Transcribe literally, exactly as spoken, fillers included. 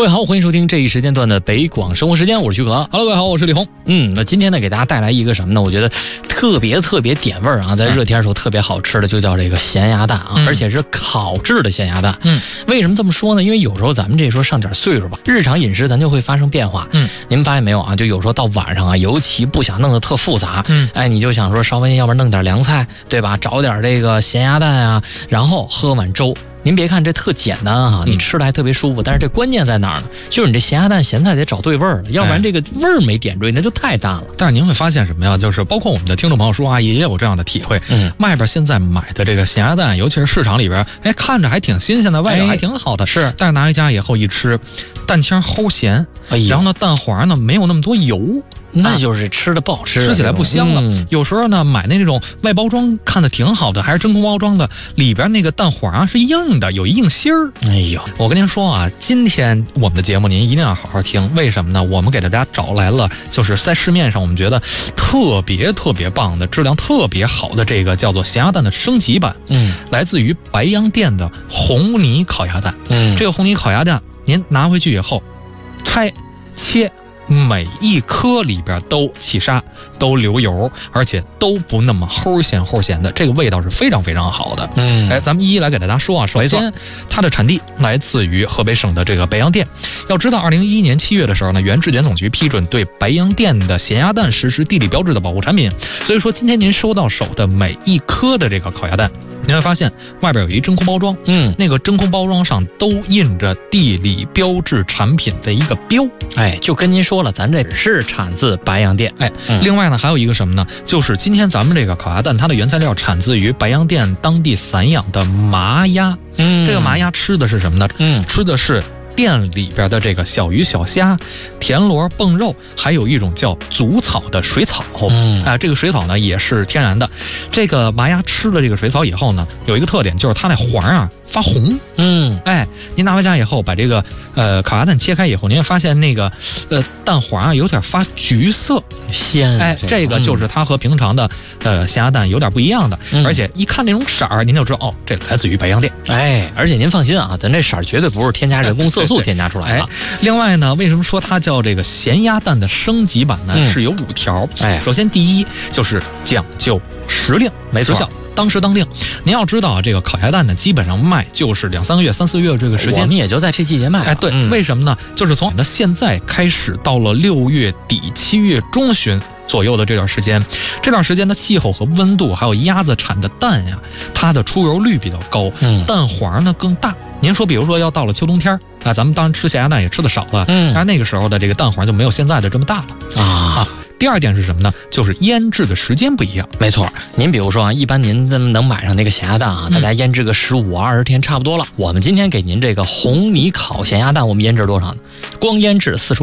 位好，欢迎收听这一时间段的北广生活时间，我是徐可。 Hello， 各位好，我是李红。 嗯，那今天呢，给大家带来一个什么呢？我觉得特别特别点味儿啊，在热天的时候特别好吃的，就叫这个咸鸭蛋啊， 嗯、 而且是烤制的咸鸭蛋。 嗯， 为什么这么说呢？因为有时候咱们这时候上点岁数吧，日常饮食咱就会发生变化。 嗯， 您们发现没有啊？就有时候到晚上啊，尤其不想弄得特复杂。 嗯， 哎，你就想说稍微要不然弄点凉菜，对吧？找点这个咸鸭蛋啊，然后喝碗粥。您别看这特简单啊，你吃的还特别舒服，但是这关键在哪儿呢？就是你这咸鸭蛋咸菜得找对味儿了，要不然这个味儿没点缀，那就太淡了。 但是您会发现什么呀？就是包括我们的听众朋友说啊，也有这样的体会。嗯，外边现在买的这个咸鸭蛋，尤其是市场里边，哎，看着还挺新鲜的，外表还挺好的，是。但是拿回家以后一吃，蛋清齁咸，哎、然后呢，蛋黄呢没有那么多油。 那就是吃的不好吃， 吃起来不香了。嗯、有时候呢，买那种外包装看的挺好的，还是真空包装的，里边那个蛋黄啊是硬的，有硬芯儿。哎呦，我跟您说啊，今天我们的节目您一定要好好听，为什么呢？我们给大家找来了，就是在市面上我们觉得特别特别棒的、质量特别好的这个叫做咸鸭蛋的升级版。嗯，来自于白洋淀的红泥烤鸭蛋。嗯，这个红泥烤鸭蛋，您拿回去以后，拆切。每一颗里边都起沙，都流油，而且都不那么齁咸齁咸的，这个味道是非常非常好的。嗯，哎，咱们一一来给大家说啊。首先，它的产地来自于河北省的这个白洋淀。要知道，二零一一年七月的时候呢，原质检总局批准对白洋淀的咸鸭蛋实施地理标志的保护产品。所以说，今天您收到手的每一颗的这个烤鸭蛋，您会发现外边有一真空包装，嗯，那个真空包装上都印着地理标志产品的一个标。 哎，就跟您说。说了，咱这是产自白洋淀。 哎，嗯、另外呢，还有一个什么呢？就是今天咱们这个烤鸭蛋，它的原材料产自于白洋淀当地散养的麻鸭。嗯，这个麻鸭吃的是什么呢？嗯，吃的是店里边的这个小鱼小虾、田螺、蹦肉，还有一种叫祖草的水草。嗯，啊、呃，这个水草呢也是天然的。这个麻鸭吃了这个水草以后呢，有一个特点，就是它那黄啊发红。嗯，哎，您拿回家以后，把这个呃烤鸭蛋切开以后，您会发现那个呃蛋黄啊有点发橘色， 鲜。 哎，这个就是它和平常的呃咸鸭蛋有点不一样的，嗯、而且一看那种色儿，您就知道哦，这来自于白洋淀。 哎，而且您放心啊，咱这色儿绝对不是添加人工色素添加出来的。 哎，另外呢，为什么说它叫这个咸鸭蛋的升级版呢？嗯、是有五条。哎，首先第一就是讲究时令， 没错。 当时当令，您要知道啊，这个烤鸭蛋呢，基本上卖就是两三个月、三四个月这个时间， 我们也就在这季节卖。 哎，对，嗯、为什么呢？就是从现在开始到了六月底、七月中旬左右的这段时间，这段时间的气候和温度，还有鸭子产的蛋呀，它的出油率比较高，嗯、蛋黄呢更大。您说，比如说要到了秋冬天啊，咱们当然吃咸鸭蛋也吃的少了，嗯，但是那个时候的这个蛋黄就没有现在的这么大了啊。啊第二点是什么呢？就是腌制的时间不一样。 没错，您比如说啊，一般您能买上那个咸鸭蛋啊，大家腌制个十五二十天差不多了。我们今天给您这个红泥烤咸鸭蛋，我们腌制多少呢？光腌制四十